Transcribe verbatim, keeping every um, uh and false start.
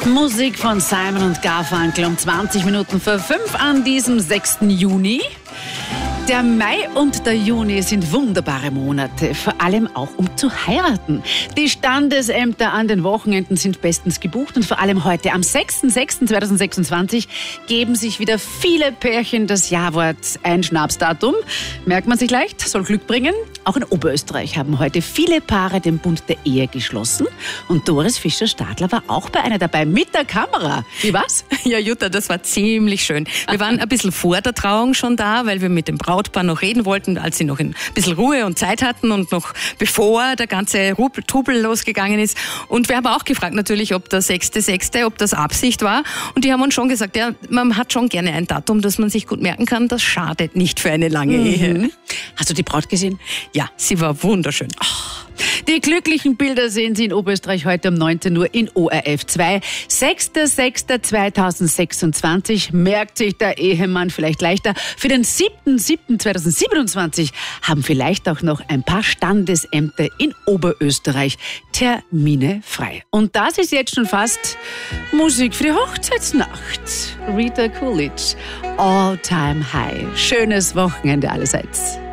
Musik von Simon und Garfunkel um zwanzig Minuten vor fünf an diesem sechsten Juni. Der Mai und der Juni sind wunderbare Monate, vor allem auch um zu heiraten. Die Standesämter an den Wochenenden sind bestens gebucht und vor allem heute am sechsten sechsten zweitausendsechsundzwanzig geben sich wieder viele Pärchen das Ja-Wort. Ein Schnapsdatum, merkt man sich leicht, soll Glück bringen. Auch in Oberösterreich haben heute viele Paare den Bund der Ehe geschlossen und Doris Fischer-Stadler war auch bei einer dabei mit der Kamera. Wie war's? Ja, Jutta, das war ziemlich schön. Wir waren ein bisschen vor der Trauung schon da, weil wir mit dem Brautpaar noch reden wollten, als sie noch ein bisschen Ruhe und Zeit hatten und noch bevor der ganze Trubel losgegangen ist. Und wir haben auch gefragt natürlich, ob der sechste sechste, ob das Absicht war. Und die haben uns schon gesagt, ja, man hat schon gerne ein Datum, das man sich gut merken kann. Das schadet nicht für eine lange Mhm. Ehe. Hast du die Braut gesehen? Ja, sie war wunderschön. Die glücklichen Bilder sehen Sie in Oberösterreich heute um neunzehn Uhr in O R F zwei. sechster sechster zweitausendsechsundzwanzig merkt sich der Ehemann vielleicht leichter. Für den siebten siebten zweitausendsiebenundzwanzig haben vielleicht auch noch ein paar Standesämter in Oberösterreich Termine frei. Und das ist jetzt schon fast Musik für die Hochzeitsnacht. Rita Coolidge, All Time High. Schönes Wochenende allerseits.